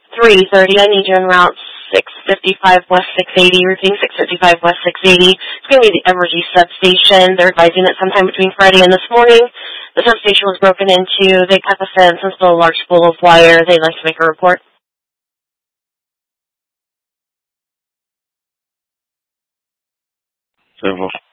3:30. I need you en route 655 West 680, routine 655 West 680. It's going to be the Evergy substation. They're advising that sometime between Friday and this morning, the substation was broken into. They cut the fence and stole a large spool of wire. They'd like to make a report. Civil.